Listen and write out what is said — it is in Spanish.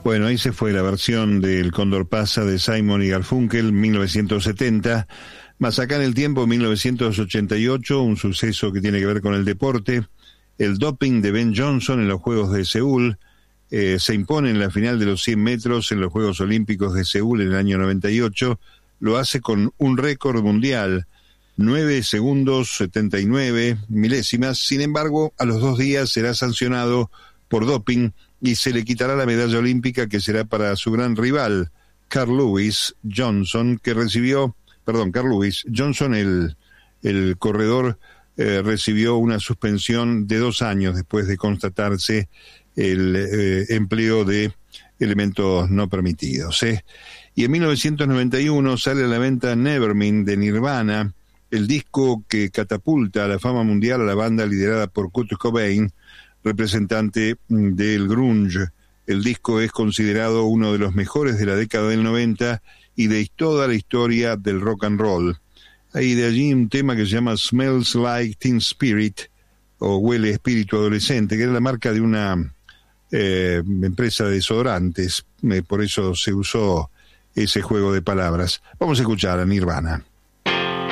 Bueno, ahí se fue la versión del Cóndor Pasa de Simon y Garfunkel, 1970. Más acá en el tiempo, 1988, un suceso que tiene que ver con el deporte. El doping de Ben Johnson en los Juegos de Seúl se impone en la final de los 100 metros en los Juegos Olímpicos de Seúl en el año 98. Lo hace con un récord mundial, 9 segundos 79 milésimas. Sin embargo, a los 2 días será sancionado por doping y se le quitará la medalla olímpica, que será para su gran rival, Carl Lewis Johnson, el corredor, recibió una suspensión de 2 años después de constatarse el empleo de elementos no permitidos. Y en 1991 sale a la venta Nevermind de Nirvana, el disco que catapulta a la fama mundial a la banda liderada por Kurt Cobain, representante del grunge. El disco es considerado uno de los mejores de la década del 90 y de toda la historia del rock and roll. Hay de allí un tema que se llama Smells Like Teen Spirit, o Huele Espíritu Adolescente, que era la marca de una empresa de desodorantes, por eso se usó ese juego de palabras. Vamos a escuchar a Nirvana.